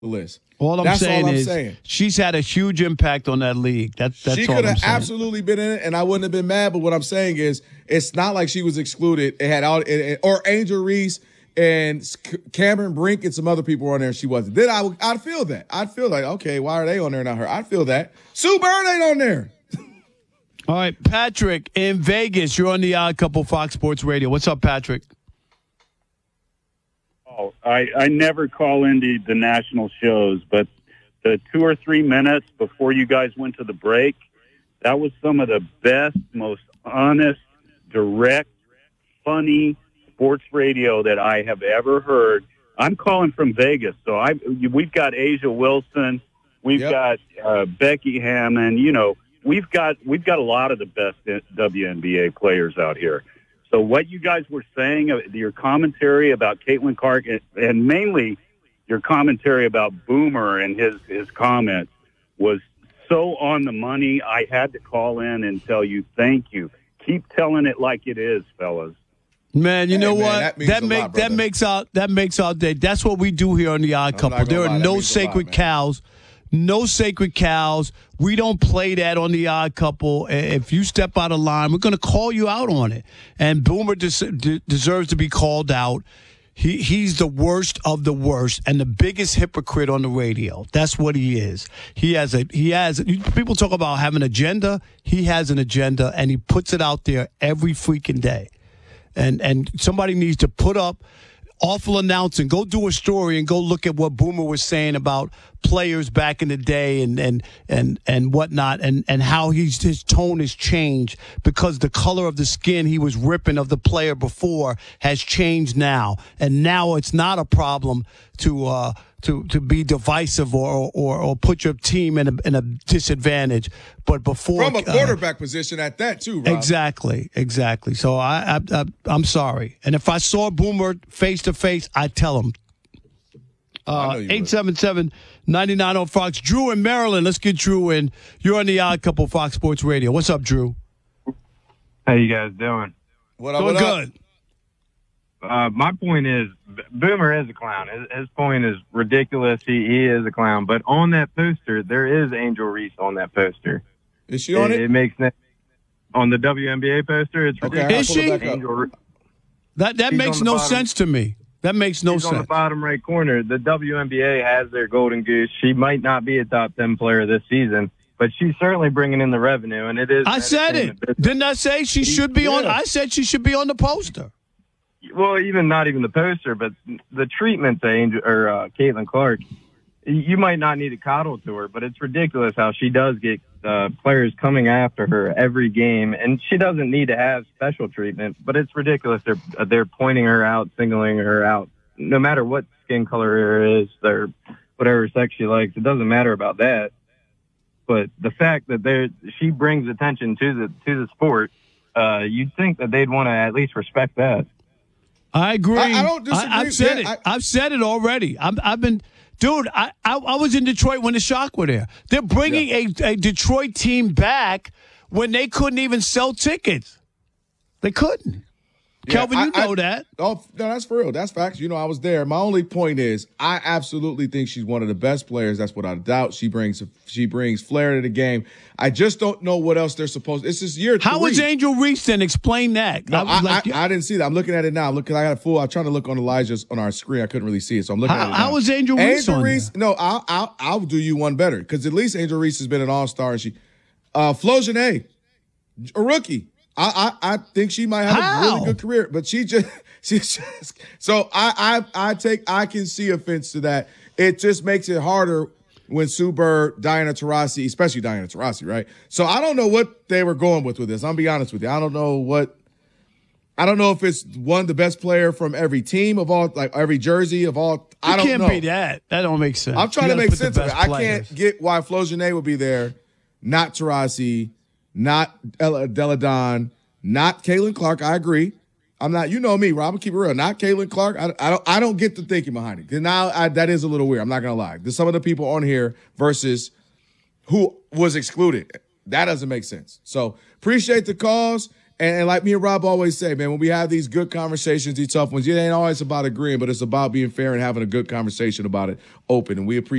the list. That's all I'm saying. She's had a huge impact on that league. That's she all could I'm have saying. absolutely been in it, and I wouldn't have been mad. But what I'm saying is, it's not like she was excluded. It had all, or Angel Reese and Cameron Brink and some other people were on there, and she wasn't. Then I'd feel that. I'd feel like, okay, why are they on there, not her? I'd feel that. Sue Bird ain't on there. All right, Patrick in Vegas. You're on the Odd Couple Fox Sports Radio. What's up, Patrick? Oh, I never call into the national shows, but the 2 or 3 minutes before you guys went to the break, that was some of the best, most honest, direct, funny sports radio that I have ever heard. I'm calling from Vegas, so we've got Asia Wilson, we've got Becky Hammond. You know, we've got a lot of the best WNBA players out here. So what you guys were saying, your commentary about Caitlin Clark, and mainly your commentary about Boomer and his comments was so on the money. I had to call in and tell you thank you. Keep telling it like it is, fellas. Man, you know what? That makes our day. That's what we do here on the Odd Couple. There are no sacred cows. No sacred cows. We don't play that on the Odd Couple. If you step out of line, we're going to call you out on it. And Boomer deserves to be called out. He's the worst of the worst and the biggest hypocrite on the radio. That's what he is. He has people talk about having an agenda. He has an agenda, and he puts it out there every freaking day. And somebody needs to put up awful announcing. Go do a story and go look at what Boomer was saying about players back in the day and whatnot, and how his tone has changed because the color of the skin he was ripping of the player before has changed now. And now it's not a problem to be divisive or put your team in a disadvantage. But before, from a quarterback position at that too, Rob. Exactly. So I'm sorry. And if I saw Boomer face to face, I'd tell him. 877-99 on Fox. Drew in Maryland. Let's get Drew in. You're on the Odd Couple Fox Sports Radio. What's up, Drew? How you guys doing? Doing good. My point is, Boomer is a clown. His point is ridiculous. He is a clown. But on that poster, there is Angel Reese on that poster. Is she on it? It makes sense. On the WNBA poster, it's ridiculous. Is she? That makes no sense to me. That makes no sense. On the bottom right corner, the WNBA has their golden goose. She might not be a top 10 player this season, but she's certainly bringing in the revenue, and it is. I said it. Didn't I say she should be on? I said she should be on the poster. Well, not even the poster, but the treatment to Caitlin Clark. You might not need to coddle to her, but it's ridiculous how she does get players coming after her every game, and she doesn't need to have special treatment. But it's ridiculous. They're pointing her out, singling her out, no matter what skin color her is, or whatever sex she likes. It doesn't matter about that. But the fact that she brings attention to the sport, you'd think that they'd want to at least respect that. I agree. I don't disagree. I've said it. I've said it already. I've been. Dude, I was in Detroit when the Shock were there. They're bringing a Detroit team back when they couldn't even sell tickets. They couldn't. Yeah, Kelvin, you know that. Oh, no, that's for real. That's facts. You know, I was there. My only point is I absolutely think she's one of the best players. That's without a doubt. She brings flair to the game. I just don't know what else they're supposed to. It's just year 3. How was Angel Reese then? Explain that. No, I didn't see that. I'm looking at it now. I got a fool. I'm trying to look on Elijah's on our screen. I couldn't really see it, so I'm looking at it now. How was Angel Reese on there? No, I'll do you one better because at least Angel Reese has been an all-star. And Flo Janae, a rookie. I think she might have a really good career, but she's just so I can see offense to that. It just makes it harder when Sue Bird, Diana Taurasi, especially Diana Taurasi, right? So I don't know what they were going with this. I'll be honest with you. I don't know if it's the best player from every team of all, like every jersey of all. I don't know. It can't be that. That don't make sense. I'm trying to make sense of it. I can't get why Flo Janae would be there, not Taurasi, not Della Don, not Caitlin Clark. I agree. I'm not. You know me, Rob. Keep it real. Not Caitlin Clark. I don't get the thinking behind it. Because now that is a little weird. I'm not gonna lie. There's some of the people on here versus who was excluded. That doesn't make sense. So appreciate the calls. And like me and Rob always say, man, when we have these good conversations, these tough ones, it ain't always about agreeing, but it's about being fair and having a good conversation about it open. And we appreciate